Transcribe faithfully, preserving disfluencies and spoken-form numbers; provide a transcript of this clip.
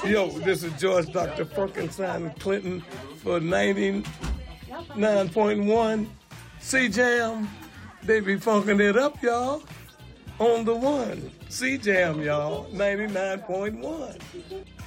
Yo, this is George Doctor Frankenstein Clinton for ninety-nine point one C-Jam. They be funking it up, y'all. On the one. C-Jam, y'all. ninety-nine point one.